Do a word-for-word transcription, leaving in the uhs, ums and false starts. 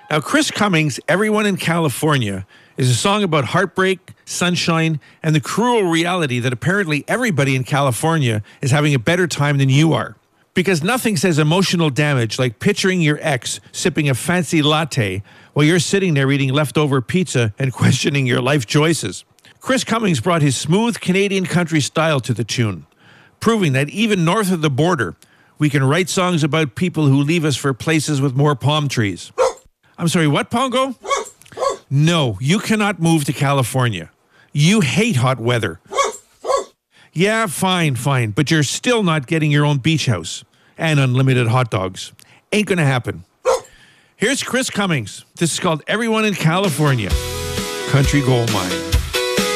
Now, Chris Cummings' Everyone in California is a song about heartbreak, sunshine, and the cruel reality that apparently everybody in California is having a better time than you are. Because nothing says emotional damage like picturing your ex sipping a fancy latte while you're sitting there eating leftover pizza and questioning your life choices. Chris Cummings brought his smooth Canadian country style to the tune, proving that even north of the border, we can write songs about people who leave us for places with more palm trees. I'm sorry, what, Pongo? No, you cannot move to California. You hate hot weather. Yeah, fine, fine, but you're still not getting your own beach house and unlimited hot dogs. Ain't gonna happen. Here's Chris Cummings. This is called Everyone in California. Country Gold Mine.